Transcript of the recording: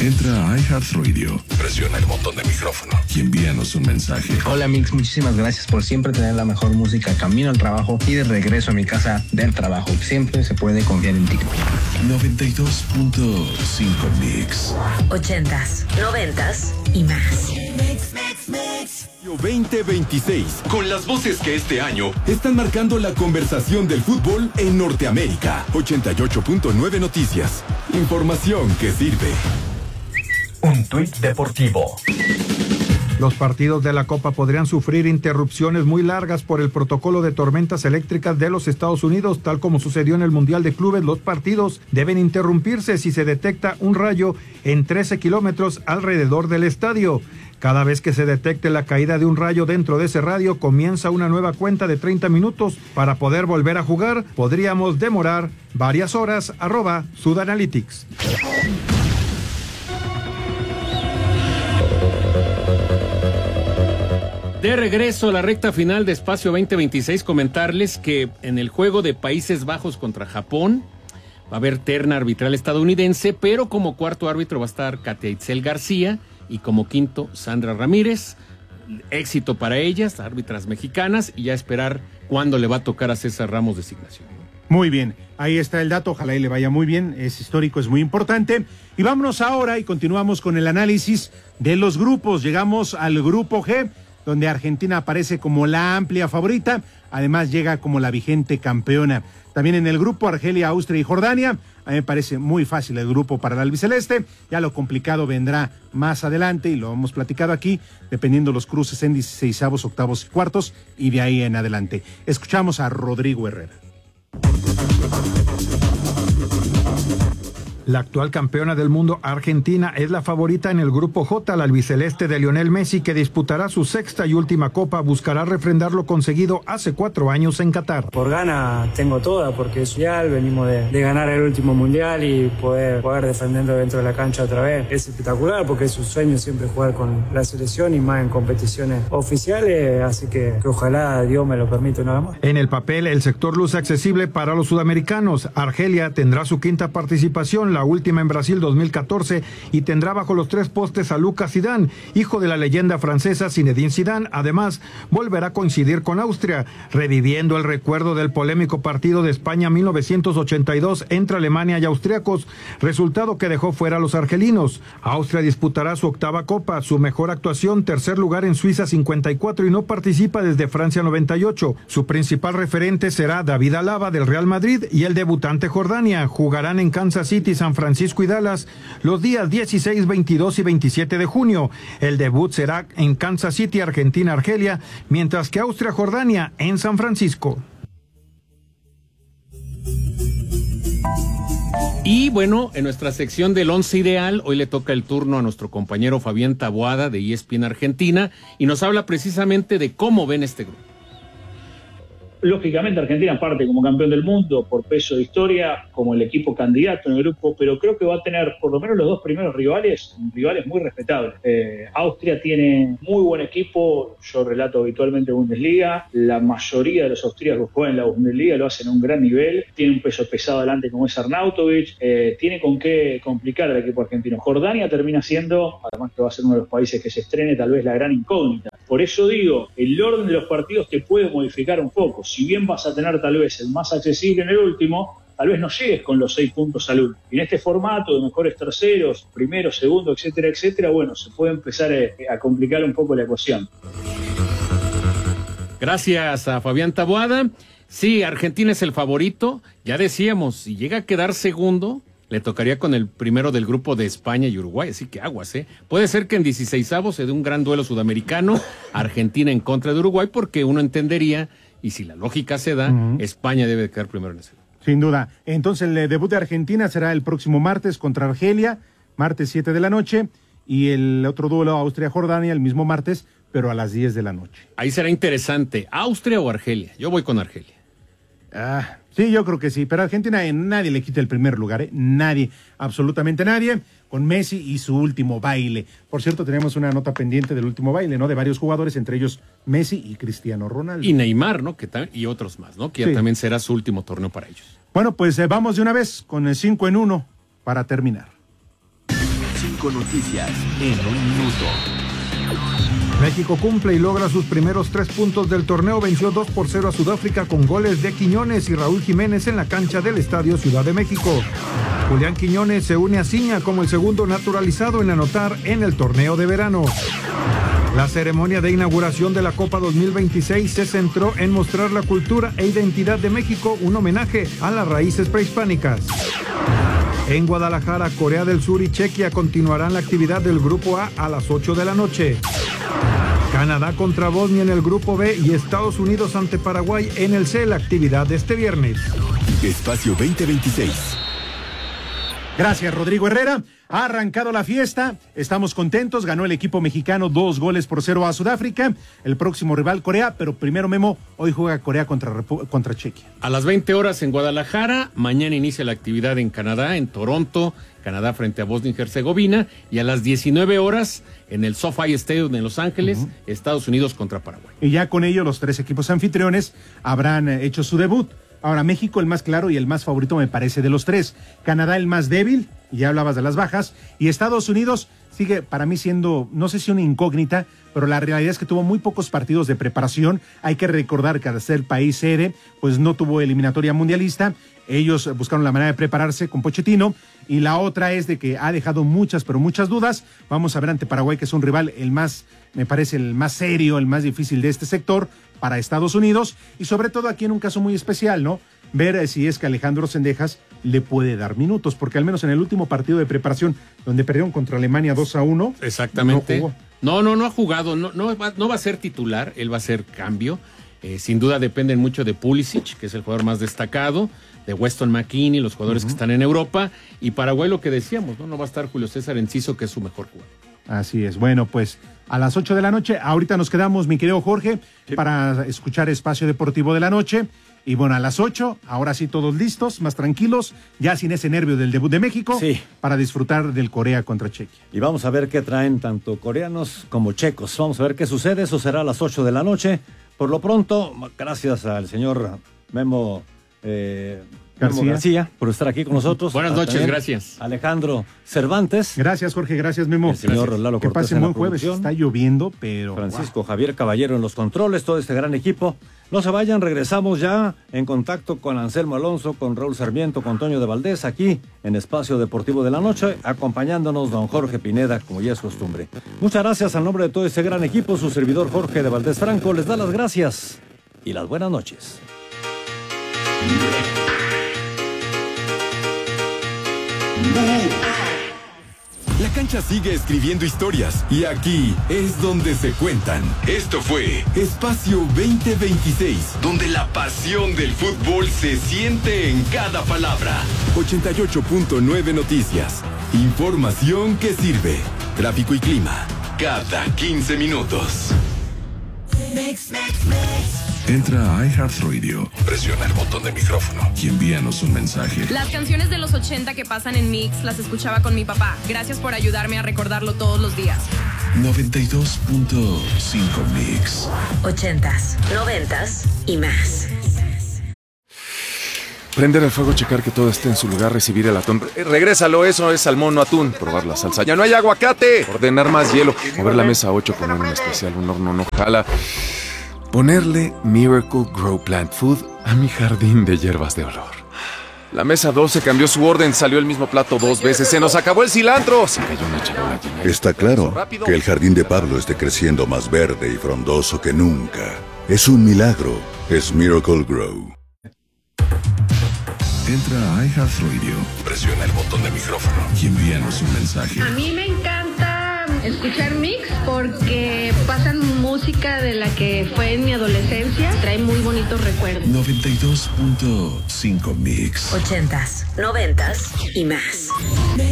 Entra a iHeartRadio, presiona el botón de micrófono y envíanos un mensaje. Hola Mix, muchísimas gracias por siempre tener la mejor música camino al trabajo y de regreso a mi casa del trabajo. Siempre se puede confiar en ti. 92.5 Mix. 80s, 90s y más. 2026, con las voces que este año están marcando la conversación del fútbol en Norteamérica. 88.9 Noticias. Información que sirve. Un tuit deportivo. Los partidos de la Copa podrían sufrir interrupciones muy largas por el protocolo de tormentas eléctricas de los Estados Unidos, tal como sucedió en el Mundial de Clubes. Los partidos deben interrumpirse si se detecta un rayo en 13 kilómetros alrededor del estadio. Cada vez que se detecte la caída de un rayo dentro de ese radio, comienza una nueva cuenta de 30 minutos para poder volver a jugar. Podríamos demorar varias horas. @Sudanalytics. De regreso a la recta final de Espacio 2026, comentarles que en el juego de Países Bajos contra Japón va a haber terna arbitral estadounidense, pero como cuarto árbitro va a estar Katia Itzel García y como quinto Sandra Ramírez. Éxito para ellas, árbitras mexicanas, y ya esperar cuándo le va a tocar a César Ramos designación. Muy bien, ahí está el dato, ojalá y le vaya muy bien, es histórico, es muy importante. Y vámonos ahora y continuamos con el análisis de los grupos. Llegamos al grupo G, donde Argentina aparece como la amplia favorita, además llega como la vigente campeona. También en el grupo Argelia, Austria y Jordania. A mí me parece muy fácil el grupo para el albiceleste, ya lo complicado vendrá más adelante y lo hemos platicado aquí, dependiendo los cruces en 16avos, octavos y cuartos y de ahí en adelante. Escuchamos a Rodrigo Herrera. La actual campeona del mundo, Argentina, es la favorita en el grupo J. La albiceleste de Lionel Messi, que disputará su sexta y última copa, buscará refrendar lo conseguido hace 4 años en Qatar. Por gana tengo toda, porque es mundial, venimos de ganar el último mundial y poder defenderlo dentro de la cancha otra vez. Es espectacular porque es un sueño siempre jugar con la selección y más en competiciones oficiales, así que ojalá Dios me lo permita una vez más. En el papel, el sector luce accesible para los sudamericanos. Argelia tendrá su quinta participación, la última en Brasil 2014, y tendrá bajo los 3 postes a Lucas Zidane, hijo de la leyenda francesa Zinedine Zidane. Además, volverá a coincidir con Austria, reviviendo el recuerdo del polémico partido de España 1982 entre Alemania y austriacos, resultado que dejó fuera a los argelinos. Austria disputará su octava copa, su mejor actuación, tercer lugar en Suiza 54, y no participa desde Francia 98. Su principal referente será David Alaba del Real Madrid y el debutante Jordania. Jugarán en Kansas City, San Francisco y Dallas los días 16, 22 y 27 de junio. El debut será en Kansas City, Argentina, Argelia, mientras que Austria, Jordania en San Francisco. Y bueno, en nuestra sección del once ideal, hoy le toca el turno a nuestro compañero Fabián Taboada de ESPN Argentina y nos habla precisamente de cómo ven este grupo. Lógicamente Argentina parte como campeón del mundo por peso de historia, como el equipo candidato en el grupo, pero creo que va a tener por lo menos los 2 primeros rivales muy respetables. Austria tiene muy buen equipo, yo relato habitualmente Bundesliga, la mayoría de los austríacos que juegan en la Bundesliga lo hacen a un gran nivel, tiene un peso pesado adelante como es Arnautovic, tiene con qué complicar al equipo argentino. Jordania termina siendo, además que va a ser uno de los países que se estrene, tal vez la gran incógnita. Por eso digo, el orden de los partidos te puede modificar un poco. Si bien vas a tener tal vez el más accesible en el último, tal vez no llegues con los 6 puntos al último. Y en este formato de mejores terceros, primeros, segundos, etcétera, bueno, se puede empezar a complicar un poco la ecuación. Gracias a Fabián Taboada. Sí, Argentina es el favorito. Ya decíamos, si llega a quedar segundo, le tocaría con el primero del grupo de España y Uruguay, así que aguas, ¿eh? Puede ser que en 16avos se dé un gran duelo sudamericano, Argentina en contra de Uruguay, porque uno entendería, y si la lógica se da, España debe quedar primero en ese. Sin duda. Entonces el debut de Argentina será el próximo martes contra Argelia, martes 7 de la noche, y el otro duelo Austria-Jordania el mismo martes, pero a las 10 de la noche. Ahí será interesante, ¿Austria o Argelia? Yo voy con Argelia. Sí, yo creo que sí, pero a Argentina nadie le quita el primer lugar, ¿eh? Nadie, absolutamente nadie, con Messi y su último baile. Por cierto, tenemos una nota pendiente del último baile, ¿no? De varios jugadores, entre ellos Messi y Cristiano Ronaldo. Y Neymar, ¿no? Y otros más, ¿no? Que sí, también será su último torneo para ellos. Bueno, pues vamos de una vez con el 5 en 1 para terminar. 5 noticias en un minuto. México cumple y logra sus primeros 3 puntos del torneo. Venció 2-0 a Sudáfrica con goles de Quiñones y Raúl Jiménez en la cancha del Estadio Ciudad de México. Julián Quiñones se une a Ciña como el segundo naturalizado en anotar en el torneo de verano. La ceremonia de inauguración de la Copa 2026 se centró en mostrar la cultura e identidad de México, un homenaje a las raíces prehispánicas. En Guadalajara, Corea del Sur y Chequia continuarán la actividad del Grupo A las 8 de la noche. Canadá contra Bosnia en el Grupo B y Estados Unidos ante Paraguay en el C, la actividad de este viernes. Espacio 2026. Gracias, Rodrigo Herrera. Ha arrancado la fiesta, estamos contentos, ganó el equipo mexicano 2-0 a Sudáfrica, el próximo rival Corea, pero primero, Memo, hoy juega Corea contra Chequia. A las 20 horas en Guadalajara, mañana inicia la actividad en Canadá, en Toronto, Canadá frente a Bosnia y Herzegovina, y a las 19 horas en el SoFi Stadium en Los Ángeles, Estados Unidos contra Paraguay. Y ya con ello los 3 equipos anfitriones habrán hecho su debut. Ahora, México el más claro y el más favorito me parece de los 3. Canadá el más débil, y ya hablabas de las bajas. Y Estados Unidos sigue para mí siendo, no sé si una incógnita, pero la realidad es que tuvo muy pocos partidos de preparación. Hay que recordar que al ser país sede, pues no tuvo eliminatoria mundialista. Ellos buscaron la manera de prepararse con Pochettino. Y la otra es de que ha dejado muchas, pero muchas dudas. Vamos a ver ante Paraguay, que es un rival el más, me parece, el más serio, el más difícil de este sector para Estados Unidos. Y sobre todo aquí en un caso muy especial, ¿no? Ver si es que Alejandro Cendejas le puede dar minutos, porque al menos en el último partido de preparación, donde perdieron contra Alemania 2-1. Exactamente. No ha jugado, no va a ser titular, él va a ser cambio. Sin duda dependen mucho de Pulisic, que es el jugador más destacado, de Weston McKennie, los jugadores que están en Europa, y Paraguay lo que decíamos, no va a estar Julio César Enciso, que es su mejor jugador. Así es. Bueno, pues a las 8 de la noche, ahorita nos quedamos, mi querido Jorge, para escuchar Espacio Deportivo de la Noche. Y bueno, a las 8, ahora sí todos listos, más tranquilos, ya sin ese nervio del debut de México, para disfrutar del Corea contra Chequia. Y vamos a ver qué traen tanto coreanos como checos. Vamos a ver qué sucede, eso será a las 8 de la noche. Por lo pronto, gracias al señor Memo García por estar aquí con nosotros. Buenas noches, gracias. Alejandro Cervantes. Gracias, Jorge, gracias, Memo. El señor Lalo Cortés. Que pasen buen jueves, está lloviendo, pero... Francisco Javier Caballero en los controles, todo este gran equipo. No se vayan, regresamos ya en contacto con Anselmo Alonso, con Raúl Sarmiento, con Toño de Valdés, aquí en Espacio Deportivo de la Noche, acompañándonos don Jorge Pineda, como ya es costumbre. Muchas gracias al nombre de todo este gran equipo, su servidor Jorge de Valdés Franco les da las gracias y las buenas noches. La cancha sigue escribiendo historias y aquí es donde se cuentan. Esto fue Espacio 2026, donde la pasión del fútbol se siente en cada palabra. 88.9 Noticias. Información que sirve. Tráfico y clima. Cada 15 minutos. Entra a iHeartRadio, presiona el botón de micrófono y envíanos un mensaje. Las canciones de los 80 que pasan en Mix las escuchaba con mi papá. Gracias por ayudarme a recordarlo todos los días. 92.5 Mix. 80s, 90s y más. Prender el fuego, checar que todo esté en su lugar, recibir el atún. Regrésalo, eso es salmón, no atún. Probar la salsa. ¡Ya no hay aguacate! Ordenar más hielo. Mover la mesa 8, poner un especial, un horno no jala. Ponerle Miracle Grow Plant Food a mi jardín de hierbas de olor. La mesa 12 cambió su orden, salió el mismo plato 2 veces, se nos acabó el cilantro. Se cayó una charola llena. Está claro que el jardín de Pablo esté creciendo más verde y frondoso que nunca. Es un milagro, es Miracle Grow. Entra a iHeartRadio, presiona el botón de micrófono y envíanos un mensaje. A mí me encanta escuchar Mix porque pasan música de la que fue en mi adolescencia. Trae muy bonitos recuerdos. 92.5 Mix. 80s, 90s y más.